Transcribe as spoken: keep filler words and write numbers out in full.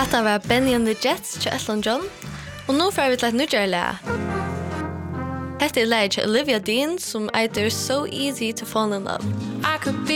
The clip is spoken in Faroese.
Hatta var Benny and the Jets til Elton John. Og nå får vi til et nødgjør lære. Hette er lære til Olivia Dean som eier So Easy to Fall in Love. I could be